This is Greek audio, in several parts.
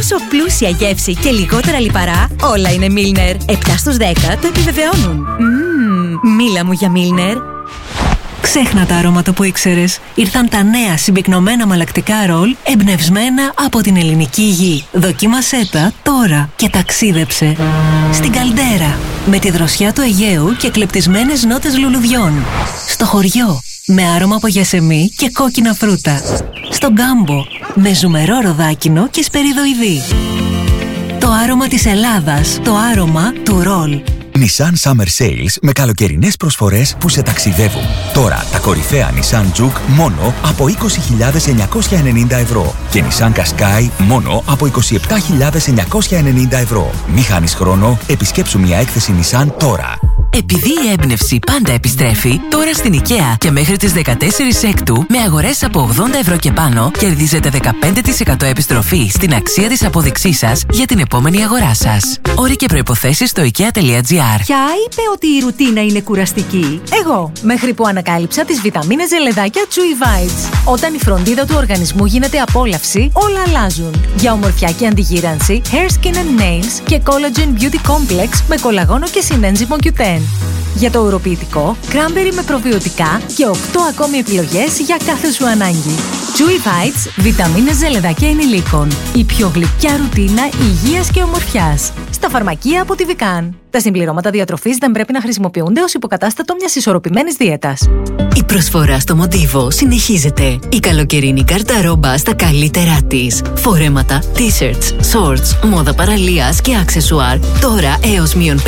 τόσο πλούσια γεύση και λιγότερα λιπαρά, όλα είναι Milner. 7 στους 10 το επιβεβαιώνουν. Μίλα μου για Milner. Ξέχνα τα αρώματα που ήξερες. Ήρθαν τα νέα συμπυκνωμένα μαλακτικά ρολ εμπνευσμένα από την ελληνική γη. Δοκίμασέ τα τώρα και ταξίδεψε στην Καλντέρα με τη δροσιά του Αιγαίου και κλεπτισμένες νότες λουλουδιών. Στο χωριό με άρωμα από γιασεμί και κόκκινα φρούτα. Στον Κάμπο με ζουμερό ροδάκινο και σπεριδοειδή. Το άρωμα της Ελλάδας, το άρωμα του ρολ. Nissan Summer Sales με καλοκαιρινές προσφορές που σε ταξιδεύουν. Τώρα τα κορυφαία Nissan Juke μόνο από 20.990 ευρώ και Nissan Qashqai μόνο από 27.990 ευρώ. Μη χάνεις χρόνο, επισκέψου μια έκθεση Nissan τώρα. Επειδή η έμπνευση πάντα επιστρέφει, τώρα στην IKEA και μέχρι τις 14 Έκτου με αγορές από 80 ευρώ και πάνω κερδίζετε 15% επιστροφή στην αξία της απόδειξής σας για την επόμενη αγορά σας. Όροι και προϋποθέσεις στο IKEA.gr. Ποια είπε ότι η ρουτίνα είναι κουραστική? Εγώ, μέχρι που ανακάλυψα τις βιταμίνες ζελεδάκια Chewy Vites. Όταν η φροντίδα του οργανισμού γίνεται απόλαυση, όλα αλλάζουν. Για ομορφιά και αντιγύρανση, Hair, Skin and Nails και Collagen Beauty Complex με κολαγόνο και συνένζυμο Q10. Για το ουροποιητικό, cranberry με προβιωτικά και 8 ακόμη επιλογές για κάθε σου ανάγκη. Chewy Vites, βιταμίνες ζελεδάκια ενηλίκων. Η πιο γλυκιά ρουτίνα υγείας και ομορφιάς. Στα φαρμακεία από τη Vican. Τα συμπληρώματα διατροφής δεν πρέπει να χρησιμοποιούνται ως υποκατάστατο μιας ισορροπημένης δίαιτας. Η προσφορά στο Μοντίβο συνεχίζεται. Η καλοκαιρινή καρταρόμπα στα καλύτερά της. Φορέματα, t-shirts, shorts, μόδα παραλίας και αξεσουάρ. Τώρα έως μείον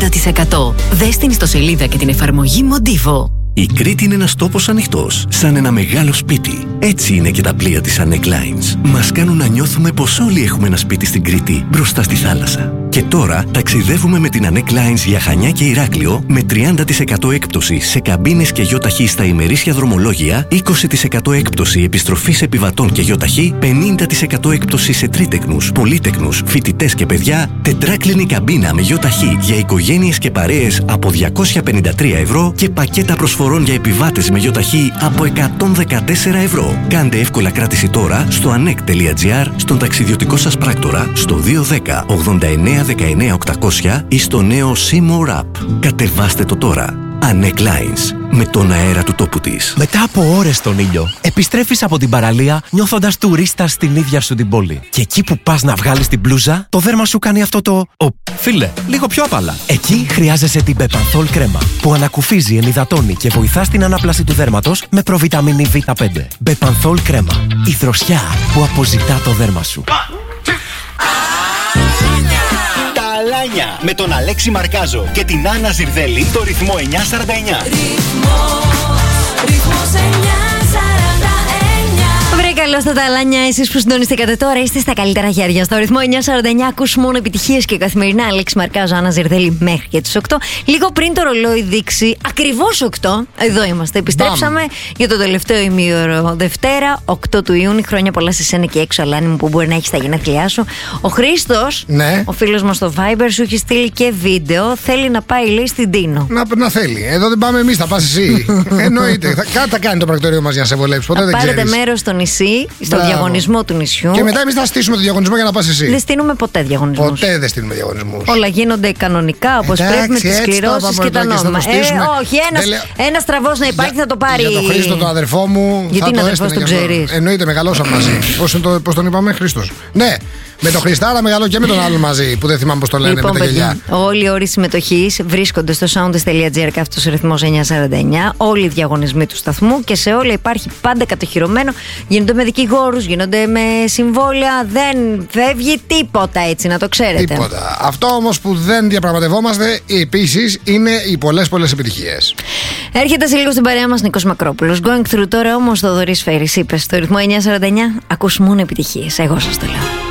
50%. Δες την ιστοσελίδα και την εφαρμογή Μοντίβο. Η Κρήτη είναι ένας τόπος ανοιχτός, σαν ένα μεγάλο σπίτι. Έτσι είναι και τα πλοία της Anek Lines. Μας κάνουν να νιώθουμε πως όλοι έχουμε ένα σπίτι στην Κρήτη, μπροστά στη θάλασσα. Και τώρα ταξιδεύουμε με την Anek Lines για Χανιά και Ηράκλειο με 30% έκπτωση σε καμπίνες και γιοταχή στα ημερήσια δρομολόγια, 20% έκπτωση επιστροφής επιβατών και γιοταχή, 50% έκπτωση σε τρίτεκνους, πολύτεκνους, φοιτητές και παιδιά, τετράκλινη καμπίνα με γιοταχή για οικογένειες και παρέες από 253 ευρώ και πακέτα προσφορών για επιβάτες με γιοταχή από 114 ευρώ. Κάντε εύκολα κράτηση τώρα στο anek.gr, στον ταξιδιωτικό σας πράκτορα, στο 210 89 19 800 ή στο νέο Seymour App. Κατεβάστε το τώρα. Anek Lines. Με τον αέρα του τόπου της. Μετά από ώρες στον ήλιο, επιστρέφεις από την παραλία νιώθοντας τουρίστας στην ίδια σου την πόλη. Και εκεί που πας να βγάλεις την μπλούζα, το δέρμα σου κάνει αυτό το φίλε, λίγο πιο απαλά. Εκεί χρειάζεσαι την Bepanthol κρέμα, που ανακουφίζει, ενυδατώνει και βοηθά στην ανάπλαση του δέρματος με προβιταμίνη Β5. Bepanthol κρέμα. Η δροσιά που αποζητά το δέρμα σου. Αλάνια με τον Αλέξη Μαρκάζο και την Άννα Ζιρδέλη στο ρυθμό 949. Ρυθμός 949. Βρε καλώς τα ταλάνια, εσείς που συντονιστήκατε τώρα είστε στα καλύτερα χέρια. Στο ρυθμό 949 ακούς μόνο επιτυχίες και καθημερινά. Αλέξη Μαρκάζο, Άννα Ζιρδέλη μέχρι και τις 8. Λίγο πριν το ρολόι δείξει ακριβώς 8. Εδώ είμαστε. Επιστρέψαμε για το τελευταίο ημίωρο Δευτέρα, 8 του Ιούνιου. Χρόνια πολλά σε σένα και έξω, Αλάνη μου, που μπορεί να έχει τα γενέθλιά σου. Ο Χρήστος, ναι, ο φίλος μας στο Viber, σου έχει στείλει και βίντεο. Θέλει να πάει, λέει, στην Τίνο. Να θέλει. Εδώ δεν πάμε εμείς, θα πας εσύ. Εννοείται. Κάτι θα κάνει το πρακτορείο μας για να σε βολέψει. Ποτέ δεν ξέρεις. Πάρετε μέρος στο νησί, στο διαγωνισμό του νησιού. Και μετά εμείς θα στήσουμε το διαγωνισμό για να πας εσύ. Δεν στείλουμε ποτέ διαγωνισμούς. Ποτέ δεν στείλουμε διαγωνισμούς. Όλα γίνονται κανονικά, όπως πρέπει, με τις κληρώσεις και τα νόμιμα. Όχι, ένας στραβός να υπάρχει θα το πάρει. Για τον Χρήστο, τον αδερφό μου. Γιατί είναι αδερφός, τον ξέρεις? Εννοείται, μεγαλώσαμε μαζί. Πώς τον είπαμε, Χρήστος? Ναι. Με τον Χριστάρα μεγαλώ και με τον άλλον μαζί, που δεν θυμάμαι πώς το λένε, λοιπόν, με τα γελιά. Όλοι οι όροι συμμετοχής βρίσκονται στο soundest.gr και αυτός ο ρυθμός 949. Όλοι οι διαγωνισμοί του σταθμού και σε όλα υπάρχει πάντα κατοχυρωμένο. Γίνονται με δικηγόρους, γίνονται με συμβόλαια. Δεν φεύγει τίποτα, έτσι να το ξέρετε. Τίποτα. Αυτό όμως που δεν διαπραγματευόμαστε επίσης είναι οι πολλές επιτυχίες. Έρχεται σε λίγο στην παρέα μας Νίκος Μακρόπουλος. Going through τώρα όμως, Θοδωρής Φέρης είπε στο ρυθμό 949. Ακούς μόνο επιτυχίες. Εγώ σας το λέω.